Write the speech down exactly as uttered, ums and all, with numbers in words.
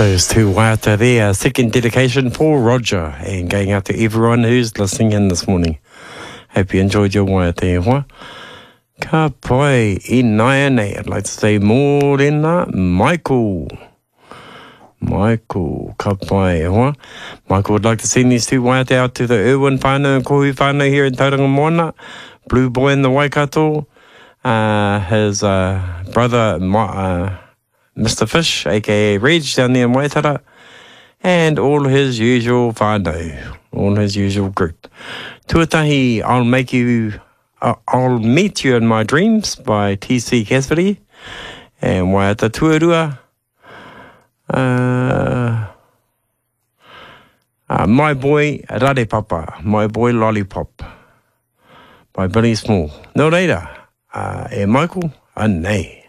Those two waiata there, second dedication for Roger, and going out to everyone who's listening in this morning. Hope you enjoyed your waiata e hoa. Ka pai I nai nei, I'd like to say more than that. Michael. Michael, ka pai e hoa. Michael would like to send these two waiata out to the Irwin whānau and Kohui whānau here in Tauranga Moana. Blue Boy in the Waikato. Uh, his uh, brother, uh, Mister Fish, aka Reg, down there in Waitara, and all his usual whānau, all his usual group. Tuatahi, I'll make you, uh, I'll meet you in my dreams by T C Cassidy, and Waiata Tuarua, uh, uh, My Boy Rare Papa, My Boy Lollipop, by Billy Small. No later, uh, e Michael, a nei.